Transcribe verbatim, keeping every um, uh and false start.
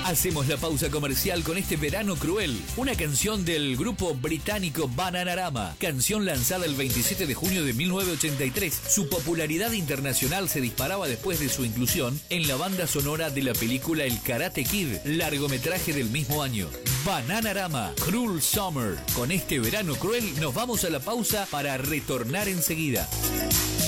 Hacemos la pausa comercial con este verano cruel, una canción del grupo británico Bananarama, canción lanzada el veintisiete de junio de mil novecientos ochenta y tres. Su popularidad internacional se disparaba después de su inclusión en la banda sonora de la película El Karate Kid, largometraje del mismo año. Bananarama, Cruel Summer. Con este verano cruel nos vamos a la pausa para retornar enseguida.